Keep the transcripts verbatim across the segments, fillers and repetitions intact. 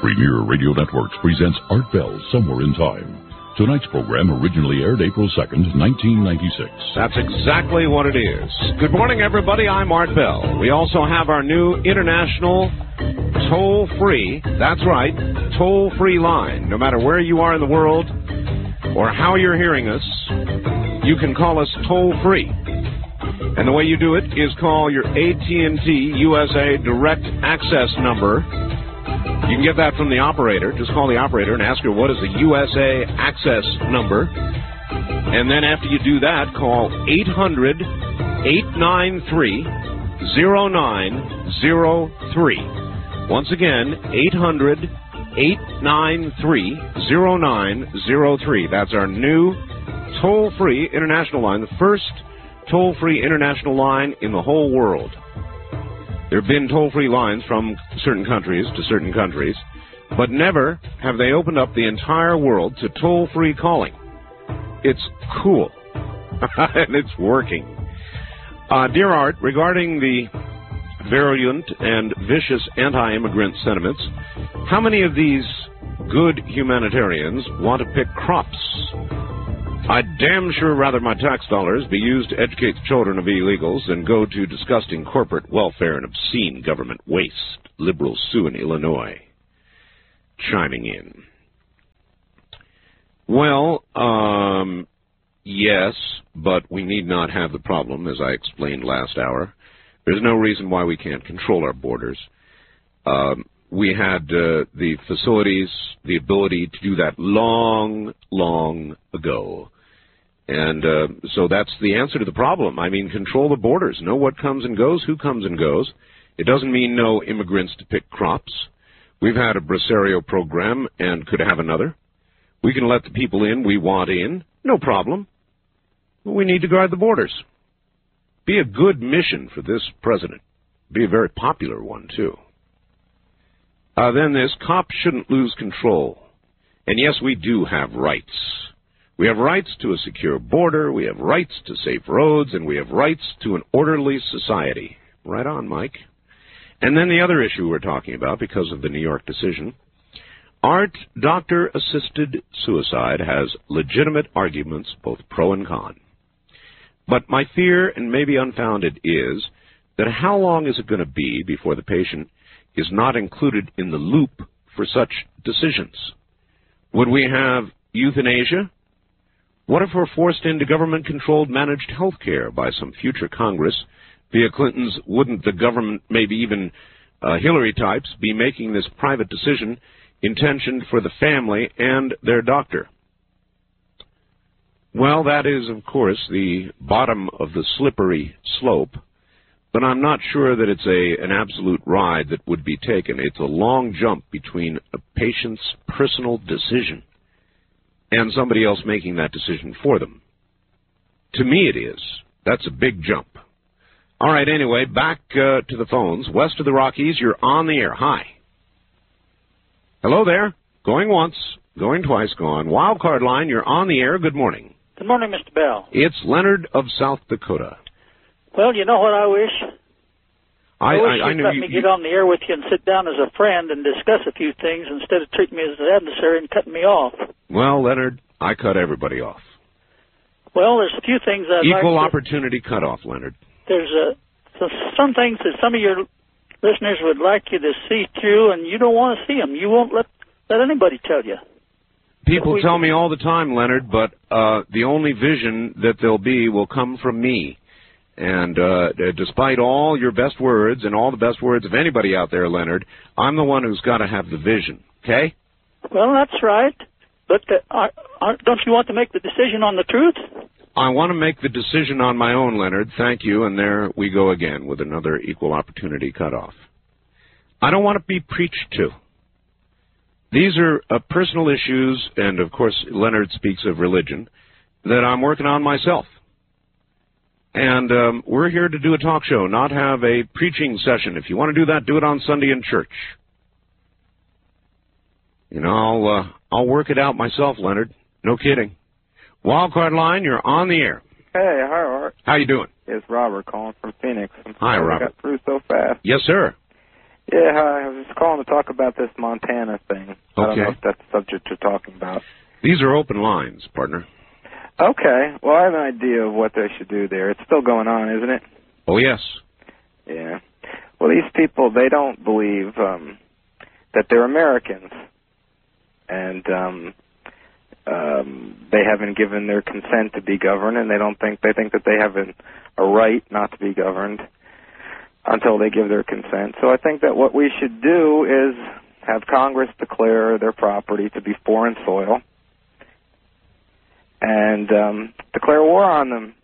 Premier Radio Networks presents Art Bell Somewhere in Time. Tonight's program originally aired April second, nineteen ninety-six. That's exactly what it is. Good morning, everybody. I'm Art Bell. We also have our new international toll-free, that's right, toll-free line. No matter where you are in the world or how you're hearing us, you can call us toll-free. And the way you do it is call your A T and T U S A Direct Access number. You can get that from the operator. Just call the operator and ask her what is the U S A Access number. And then after you do that, call eight hundred, eight nine three, zero nine zero three. Once again, eight hundred, eight nine three, zero nine zero three. That's our new toll-free international line, the first toll-free international line in the whole world. There have been toll-free lines from certain countries to certain countries, but never have they opened up the entire world to toll-free calling. It's cool, and it's working. Uh, dear Art, regarding the virulent and vicious anti-immigrant sentiments, how many of these good humanitarians want to pick crops? I'd damn sure rather my tax dollars be used to educate the children of illegals than go to disgusting corporate welfare and obscene government waste. Liberal Sue in Illinois chiming in. Well, um, yes, but we need not have the problem, as I explained last hour. There's no reason why we can't control our borders. Um, we had uh, the facilities, the ability to do that long, long ago. And uh, so that's the answer to the problem. I mean, control the borders. Know what comes and goes, who comes and goes. It doesn't mean no immigrants to pick crops. We've had a Bracerio program and could have another. We can let the people in we want in. No problem. But we need to guard the borders. Be a good mission for this president. Be a very popular one, too. Uh, then this, cops shouldn't lose control. And yes, we do have rights. We have rights to a secure border, we have rights to safe roads, and we have rights to an orderly society. Right on, Mike. And then the other issue we're talking about, because of the New York decision, Art, doctor-assisted suicide has legitimate arguments, both pro and con. But my fear, and maybe unfounded, is that how long is it going to be before the patient is not included in the loop for such decisions? Would we have euthanasia? What if we're forced into government-controlled managed health care by some future Congress? Via Clinton's, wouldn't the government, maybe even uh, Hillary types, be making this private decision intentioned for the family and their doctor? Well, that is, of course, the bottom of the slippery slope, but I'm not sure that it's a an absolute ride that would be taken. It's a long jump between a patient's personal decision and somebody else making that decision for them. To me it is. That's a big jump. All right, anyway, back uh, to the phones. West of the Rockies, you're on the air. Hi. Hello there. Going once, going twice, gone. Wildcard line, you're on the air. Good morning. Good morning, Mister Bell. It's Leonard of South Dakota. Well, you know what I wish? I, I wish I, I you'd knew let you, me you... get on the air with you and sit down as a friend and discuss a few things instead of treating me as an adversary and cutting me off. Well, Leonard, I cut everybody off. Well, there's a few things I'd Equal like to... opportunity cutoff, Leonard. There's a, so some things that some of your listeners would like you to see through, and you don't want to see them. You won't let, let anybody tell you. People tell me all the time, Leonard, but uh, the only vision that there'll be will come from me. And uh, despite all your best words and all the best words of anybody out there, Leonard, I'm the one who's got to have the vision, okay? Well, that's right. But uh, are, are, don't you want to make the decision on the truth? I want to make the decision on my own, Leonard. Thank you. And there we go again with another equal opportunity cutoff. I don't want to be preached to. These are uh, personal issues, and, of course, Leonard speaks of religion, that I'm working on myself. And um, we're here to do a talk show, not have a preaching session. If you want to do that, do it on Sunday in church. You know, I'll, uh, I'll work it out myself, Leonard. No kidding. Wildcard line, you're on the air. Hey, hi, Art. How you doing? It's Robert calling from Phoenix. I'm Hi, sorry Robert. I got through so fast. Yes, sir. Yeah, I was calling to talk about this Montana thing. Okay. I don't know if that's the subject you're talking about. These are open lines, partner. Okay. Well, I have an idea of what they should do there. It's still going on, isn't it? Oh, yes. Yeah. Well, these people, they don't believe um, that they're Americans. And um, um, they haven't given their consent to be governed, and they don't think, they think that they have an, a right not to be governed until they give their consent. So I think that what we should do is have Congress declare their property to be foreign soil and um, declare war on them.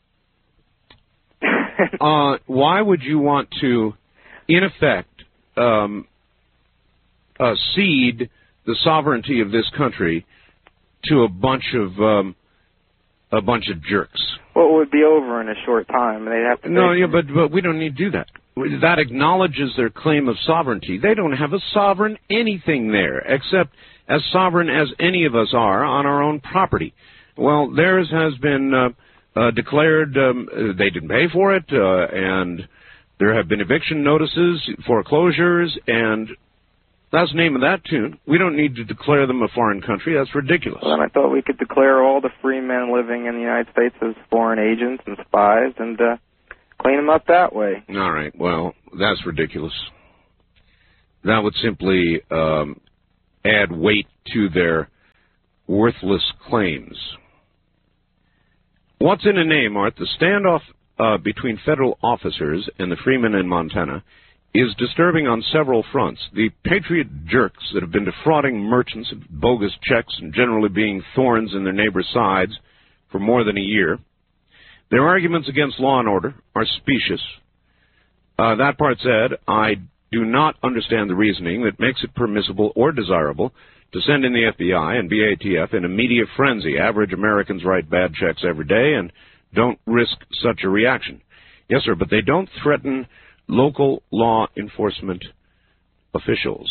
uh, why would you want to, in effect, um, uh, cede the sovereignty of this country to a bunch of um, a bunch of jerks? Well, it would be over in a short time. They'd have to. No, yeah, but but we don't need to do that. That acknowledges their claim of sovereignty. They don't have a sovereign anything there, except as sovereign as any of us are on our own property. Well, theirs has been uh, uh, declared. Um, they didn't pay for it, uh, and there have been eviction notices, foreclosures, and that's the name of that tune. We don't need to declare them a foreign country. That's ridiculous. Well, then I thought we could declare all the free men living in the United States as foreign agents and spies and uh, clean them up that way. All right. Well, that's ridiculous. That would simply um, add weight to their worthless claims. What's in a name, Art? The standoff uh, between federal officers and the freemen in Montana is disturbing on several fronts. The patriot jerks that have been defrauding merchants of bogus checks and generally being thorns in their neighbors' sides for more than a year. Their arguments against law and order are specious. Uh, that part said, I do not understand the reasoning that makes it permissible or desirable to send in the F B I and B A T F in a media frenzy. Average Americans write bad checks every day and don't risk such a reaction. Yes, sir, but they don't threaten local law enforcement officials.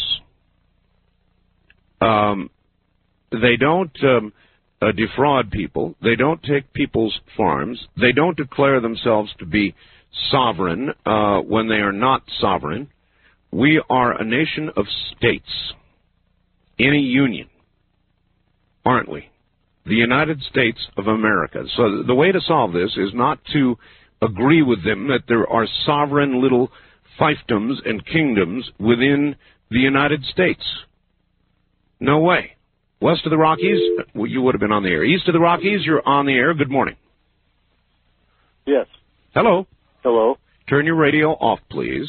Um, they don't um, uh, defraud people. They don't take people's farms. They don't declare themselves to be sovereign uh, when they are not sovereign. We are a nation of states in a union, aren't we? The United States of America. So the way to solve this is not to agree with them that there are sovereign little fiefdoms and kingdoms within the United States. No way. West of the Rockies, well, you would have been on the air. East of the Rockies, you're on the air. Good morning. Yes. Hello. Hello. Turn your radio off, please.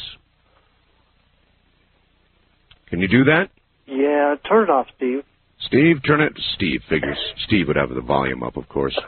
Can you do that? Yeah, turn it off, Steve. Steve, turn it. Steve figures. Steve would have the volume up, of course.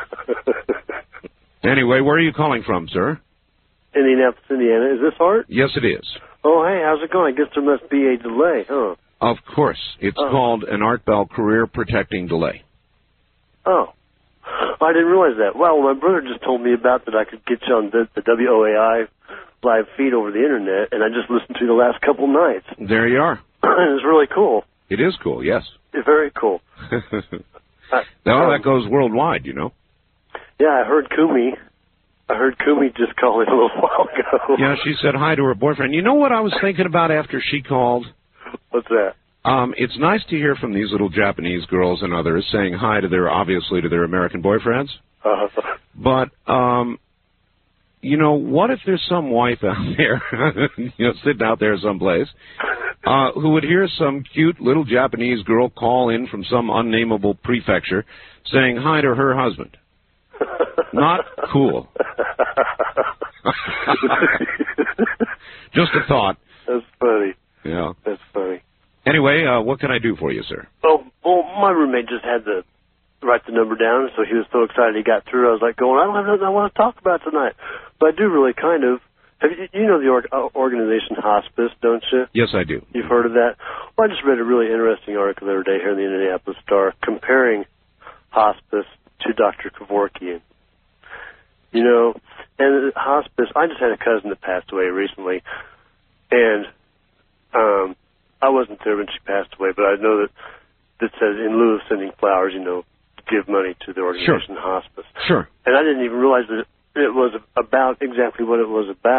Anyway, where are you calling from, sir? Indianapolis, Indiana. Is this Art? Yes, it is. Oh, hey, how's it going? I guess there must be a delay, huh? Of course. It's oh. called an Art Bell career protecting delay. Oh. I didn't realize that. Well, my brother just told me about that I could get you on the, the W O A I live feed over the Internet, and I just listened to you the last couple nights. There you are. It's really cool. It is cool, yes. It's very cool. I, no, um, that goes worldwide, you know. Yeah, I heard Kumi. I heard Kumi just call in a little while ago. Yeah, she said hi to her boyfriend. You know what I was thinking about after she called? What's that? Um, it's nice to hear from these little Japanese girls and others saying hi to their, obviously, to their American boyfriends. Uh, but, um, you know, what if there's some wife out there, you know, sitting out there someplace, uh, who would hear some cute little Japanese girl call in from some unnamable prefecture saying hi to her husband? Not cool. Just a thought. That's funny. Yeah. That's funny. Anyway, uh, what can I do for you, sir? Oh, well, my roommate just had to write the number down, so he was so excited he got through. I was like going, I don't have nothing I want to talk about tonight. But I do really kind of. Have you, you know the org, uh, organization Hospice, don't you? Yes, I do. You've heard of that? Well, I just read a really interesting article the other day here in the Indianapolis Star comparing hospice to Doctor Kevorkian. You know, and hospice, I just had a cousin that passed away recently, and um, I wasn't there when she passed away, but I know that that says in lieu of sending flowers, you know, give money to the organization Sure. Hospice. Sure. And I didn't even realize that it was about exactly what it was about.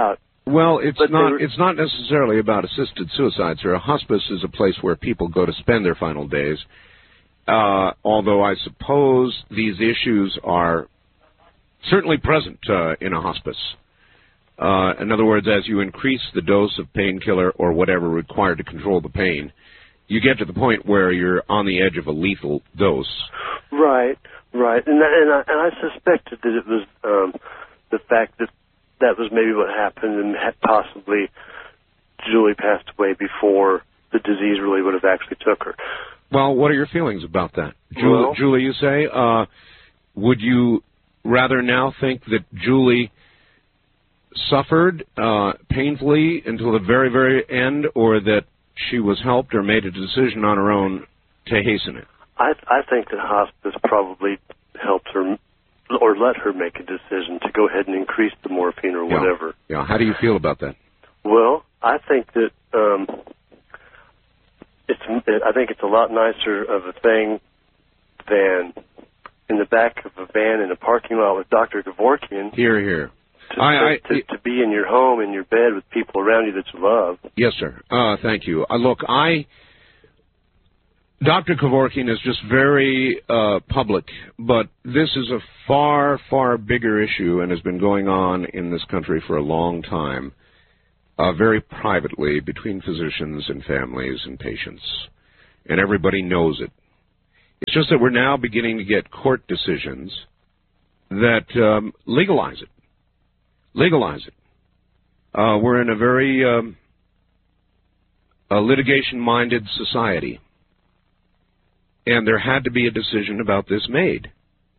Well, it's But not. they were- It's not necessarily about assisted suicide, sir. A hospice is a place where people go to spend their final days. Uh, although I suppose these issues are certainly present uh, in a hospice. Uh, in other words, as you increase the dose of painkiller or whatever required to control the pain, you get to the point where you're on the edge of a lethal dose. Right, right, and that, and I, and I suspected that it was um, the fact that that was maybe what happened, and had possibly Julie passed away before the disease really would have actually took her. Well, what are your feelings about that, Julie? Well, Julie, you say, uh, would you rather now think that Julie suffered uh, painfully until the very, very end, or that she was helped or made a decision on her own to hasten it? I I think that hospice probably helped her or let her make a decision to go ahead and increase the morphine or whatever. Yeah. yeah. How do you feel about that? Well, I think that um, it's. I think it's a lot nicer of a thing than in the back of a van in a parking lot with Doctor Kevorkian. Here, here. To, I, I, to, to be in your home, in your bed, with people around you that you love. Yes, sir. Uh, thank you. Uh, look, I, Doctor Kevorkian is just very uh, public, but this is a far, far bigger issue and has been going on in this country for a long time, uh, very privately between physicians and families and patients, and everybody knows it. It's just that we're now beginning to get court decisions that um, legalize it. Legalize it. Uh, we're in a very um, a litigation-minded society, and there had to be a decision about this made.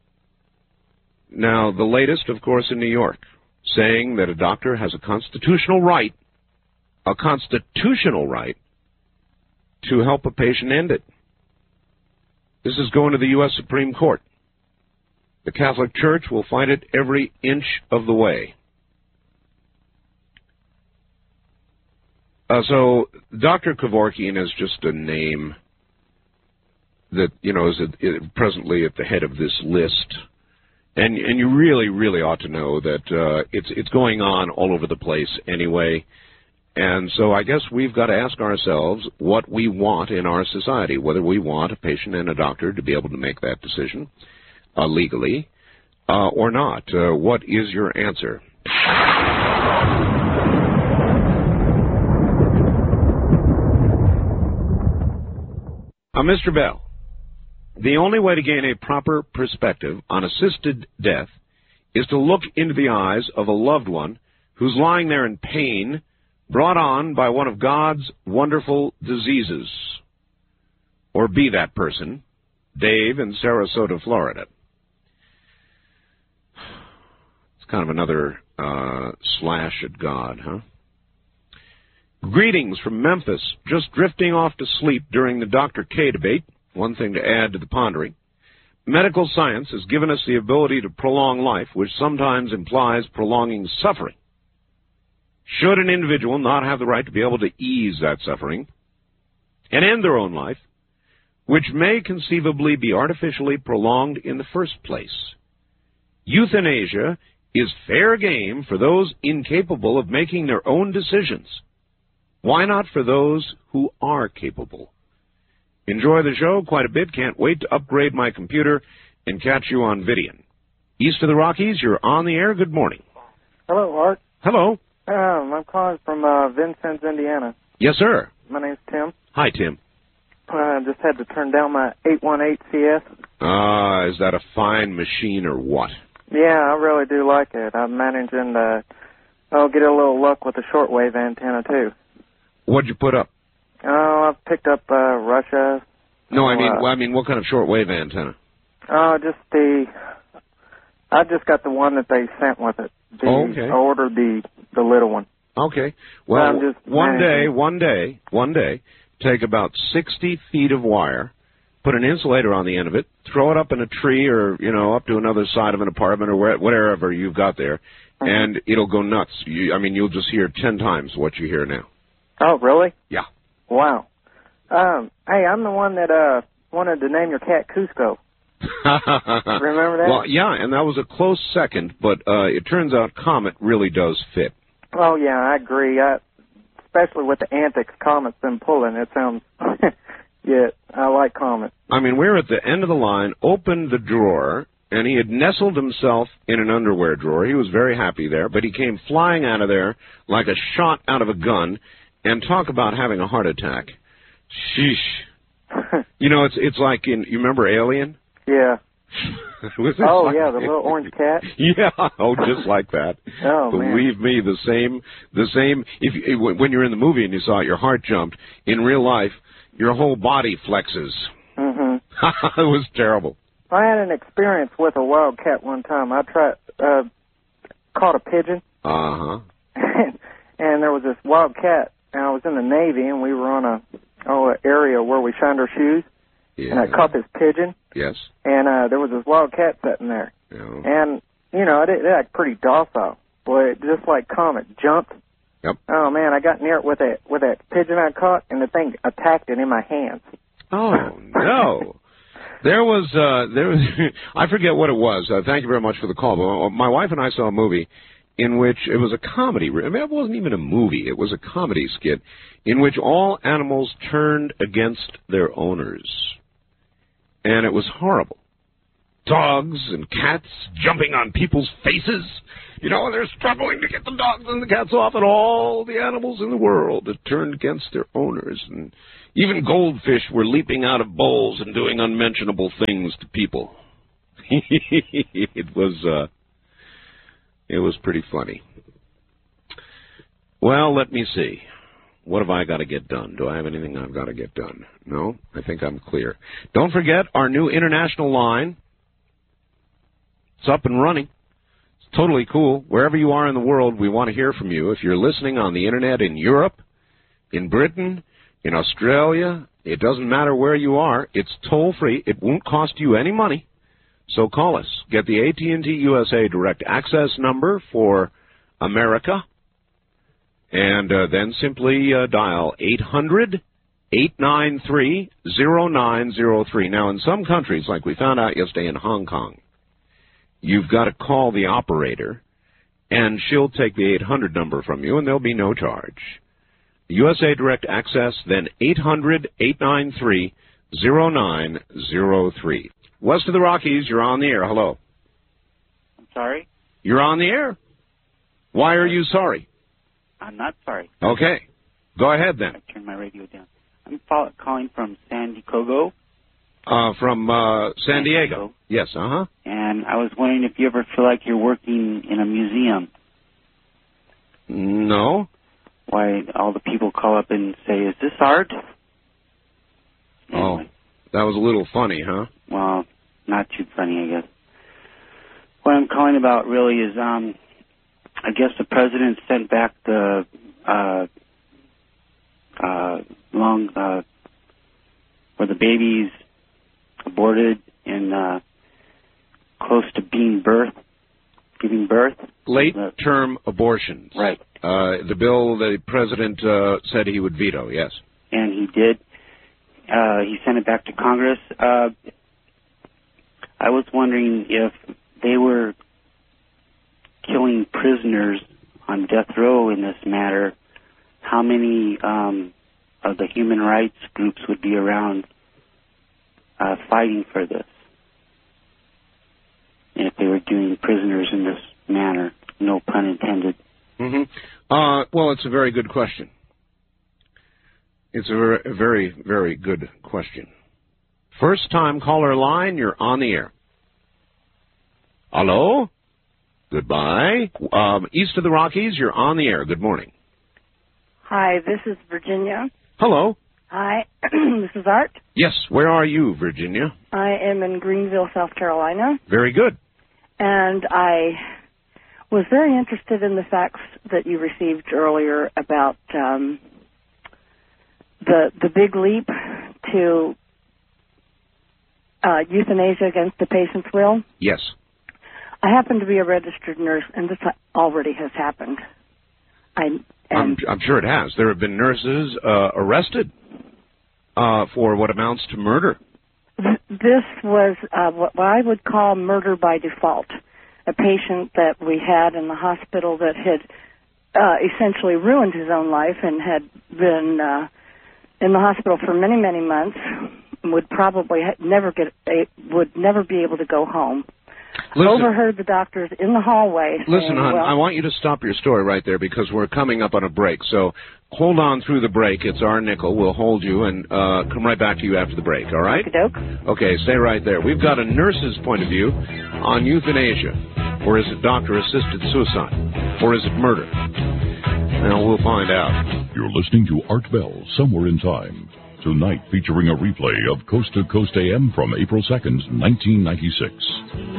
Now, the latest, of course, in New York, saying that a doctor has a constitutional right, a constitutional right, to help a patient end it. This is going to the U S Supreme Court. The Catholic Church will fight it every inch of the way. Uh, so, Doctor Kevorkian is just a name that, you know, is a, it, presently at the head of this list. And and you really, really ought to know that uh, it's it's going on all over the place anyway. And so I guess we've got to ask ourselves what we want in our society, whether we want a patient and a doctor to be able to make that decision uh, legally uh, or not. Uh, what is your answer? Uh, Mister Bell, the only way to gain a proper perspective on assisted death is to look into the eyes of a loved one who's lying there in pain, brought on by one of God's wonderful diseases. Or be that person, Dave in Sarasota, Florida. It's kind of another uh, slash at God, huh? Greetings from Memphis, just drifting off to sleep during the Doctor K debate. One thing to add to the pondering. Medical science has given us the ability to prolong life, which sometimes implies prolonging suffering. Should an individual not have the right to be able to ease that suffering and end their own life, which may conceivably be artificially prolonged in the first place? Euthanasia is fair game for those incapable of making their own decisions. Why not for those who are capable? Enjoy the show quite a bit. Can't wait to upgrade my computer and catch you on Vidian. East of the Rockies, you're on the air. Good morning. Hello, Art. Hello. Um, I'm calling from uh, Vincennes, Indiana. Yes, sir. My name's Tim. Hi, Tim. I uh, just had to turn down my eight one eight C S. Ah, uh, is that a fine machine or what? Yeah, I really do like it. I'm managing to oh, get a little luck with the shortwave antenna, too. What'd you put up? Oh, I've picked up uh, Russia. No, I mean, uh, well, I mean, what kind of shortwave antenna? Oh, just the. I just got the one that they sent with it. The, oh, okay. I ordered the the little one. Okay. Well, I'm just one managing. day, one day, one day, take about sixty feet of wire, put an insulator on the end of it, throw it up in a tree or, you know, up to another side of an apartment or where, whatever you've got there, mm-hmm. and it'll go nuts. You, I mean, you'll just hear ten times what you hear now. Oh, really? Yeah. Wow. Um, hey, I'm the one that uh wanted to name your cat Cusco. Remember that? Well, yeah, and that was a close second, but uh, it turns out Comet really does fit. Oh, yeah, I agree. I, especially with the antics Comet's been pulling. It sounds, yeah, I like Comet. I mean, we're at the end of the line, opened the drawer, and he had nestled himself in an underwear drawer. He was very happy there, but he came flying out of there like a shot out of a gun, and talk about having a heart attack. Sheesh. You know, it's it's like in, you remember Alien? Yeah. Was it oh, like, yeah, the little orange cat? Yeah, oh, just like that. Oh, Believe man. me, the same, the same, if you, when you're in the movie and you saw it, your heart jumped. In real life, your whole body flexes. Mm-hmm. It was terrible. I had an experience with a wildcat one time. I tried, uh, caught a pigeon. Uh-huh. and, and there was this wildcat, and I was in the Navy, and we were on a, oh, an area where we shined our shoes. Yeah. And I caught this pigeon. Yes. And uh, there was this wild cat sitting there. Yeah. And, you know, it, it acted pretty docile. Boy, it just like Comet jumped. Yep. Oh, man, I got near it with that, with that pigeon I caught, and the thing attacked it in my hands. Oh, no. There was, uh, there was, I forget what it was. Uh, thank you very much for the call. But my wife and I saw a movie in which it was a comedy. I mean, it wasn't even a movie. It was a comedy skit in which all animals turned against their owners. And it was horrible. Dogs and cats jumping on people's faces. You know, and they're struggling to get the dogs and the cats off, and all the animals in the world that turned against their owners. And even goldfish were leaping out of bowls and doing unmentionable things to people. It was, uh, it was pretty funny. Well, let me see. What have I got to get done? Do I have anything I've got to get done? No? I think I'm clear. Don't forget our new international line. It's up and running. It's totally cool. Wherever you are in the world, we want to hear from you. If you're listening on the Internet in Europe, in Britain, in Australia, it doesn't matter where you are. It's toll-free. It won't cost you any money. So call us. Get the A T and T U S A Direct Access number for America. And uh, then simply uh, dial eight hundred, eight nine three, zero nine zero three. Now, in some countries, like we found out yesterday in Hong Kong, you've got to call the operator, and she'll take the eight hundred number from you, and there'll be no charge. U S A Direct Access, then eight hundred, eight nine three, zero nine zero three. West of the Rockies, you're on the air. Hello. I'm sorry? You're on the air. Why are you sorry? I'm not sorry. Okay. Go ahead, then. I turned my radio down. I'm follow- calling from San Diego. Uh, from uh, San, San Diego. Diego. Yes, uh-huh. And I was wondering if you ever feel like you're working in a museum. No. Why all the people call up and say, is this art? Oh, Anyway, that was a little funny, huh? well, not too funny, I guess. What I'm calling about really is, um, I guess the president sent back the uh, uh, long, uh, where the babies aborted and uh, close to being birth, giving birth. Late-term abortions. Right. Uh, the bill the president uh, said he would veto, yes. And he did. Uh, he sent it back to Congress. Uh, I was wondering if they were killing prisoners on death row in this matter, how many um, of the human rights groups would be around uh, fighting for this? And if they were doing prisoners in this manner, no pun intended. Mm-hmm. Uh, well, it's a very good question. It's a very, very, very good question. First time caller line, you're on the air. Hello? Goodbye. Um, east of the Rockies, you're on the air. Good morning. Hi, this is Virginia. Hello. Hi, this is Art. Yes, where are you, Virginia? I am in Greenville, South Carolina. Very good. And I was very interested in the facts that you received earlier about um, the the big leap to uh, euthanasia against the patient's will. Yes. I happen to be a registered nurse, and this already has happened. I, I'm, I'm sure it has. There have been nurses uh, arrested uh, for what amounts to murder. Th- this was uh, what I would call murder by default. A patient that we had in the hospital that had uh, essentially ruined his own life and had been uh, in the hospital for many, many months, would probably ha- never get a, would never be able to go home. Listen, overheard the doctors in the hallway saying, listen, hon, well, I want you to stop your story right there because we're coming up on a break. So hold on through the break. It's our nickel. We'll hold you and uh, come right back to you after the break, all right? Okey-doke. Okay, stay right there. We've got a nurse's point of view on euthanasia. Or is it doctor-assisted suicide? Or is it murder? Well, we'll find out. You're listening to Art Bell, Somewhere in Time. Tonight featuring a replay of Coast to Coast A M from April second, nineteen ninety-six.